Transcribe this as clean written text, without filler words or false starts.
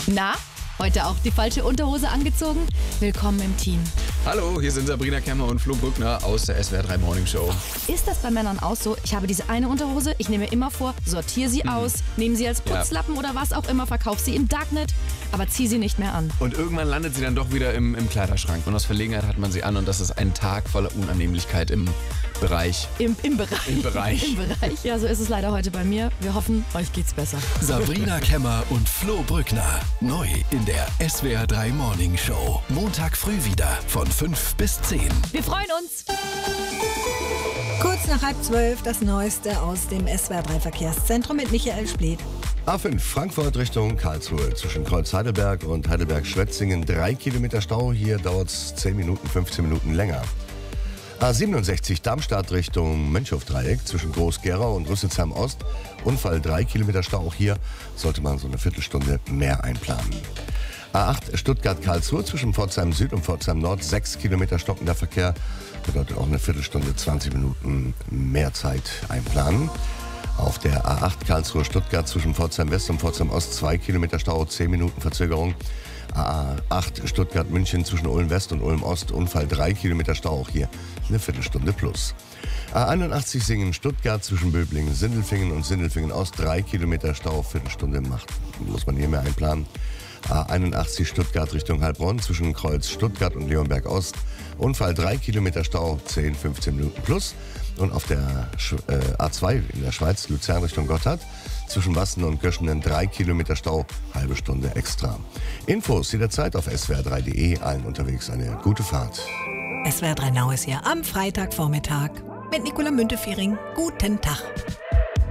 Na, heute auch die falsche Unterhose angezogen? Willkommen im Team. Hallo, hier sind Sabrina Kemmer und Flo Brückner aus der SWR 3 Morning Show. Ist das bei Männern auch so? Ich habe diese eine Unterhose, ich nehme immer vor, sortiere sie aus, nehme sie als Putzlappen oder was auch immer, verkaufe sie im Darknet, aber ziehe sie nicht mehr an. Und irgendwann landet sie dann doch wieder im Kleiderschrank. Und aus Verlegenheit hat man sie an und das ist ein Tag voller Unannehmlichkeit im Bereich. Im Bereich. Im Bereich. Im Bereich. Ja, so ist es leider heute bei mir. Wir hoffen, euch geht's besser. Sabrina Kemmer und Flo Brückner. Neu in der SWR 3 Morning Show. Montag früh wieder von 5 bis 10. Wir freuen uns. Kurz nach 11:30 das Neueste aus dem SWR 3 Verkehrszentrum mit Michael Spleth. A5 Frankfurt Richtung Karlsruhe zwischen Kreuz Heidelberg und Heidelberg-Schwetzingen 3 Kilometer Stau. Hier dauert es 10 Minuten, 15 Minuten länger. A67 Darmstadt Richtung Mönchhof-Dreieck zwischen Groß-Gerau und Rüsselsheim Ost. Unfall 3 Kilometer Stau. Auch hier sollte man so eine Viertelstunde mehr einplanen. A8 Stuttgart-Karlsruhe zwischen Pforzheim Süd und Pforzheim Nord 6 Kilometer stockender Verkehr. Bedeutet auch eine Viertelstunde, 20 Minuten mehr Zeit einplanen. Auf der A8 Karlsruhe-Stuttgart zwischen Pforzheim West und Pforzheim Ost 2 Kilometer Stau, 10 Minuten Verzögerung. A8 Stuttgart-München zwischen Ulm West und Ulm Ost, Unfall 3 Kilometer Stau, auch hier eine Viertelstunde plus. A81 Singen-Stuttgart zwischen Böblingen, Sindelfingen und Sindelfingen Ost, 3 Kilometer Stau, Viertelstunde muss man hier mehr einplanen. A81 Stuttgart Richtung Heilbronn zwischen Kreuz Stuttgart und Leonberg Ost, Unfall 3 Kilometer Stau, 10, 15 Minuten plus. Und auf der A2 in der Schweiz, Luzern Richtung Gotthard, zwischen Wassen und Göschenen 3 Kilometer Stau, halbe Stunde extra. Infos jederzeit auf swr3.de, allen unterwegs eine gute Fahrt. SWR 3 Now ist hier am Freitagvormittag mit Nicola Müntefering. Guten Tag.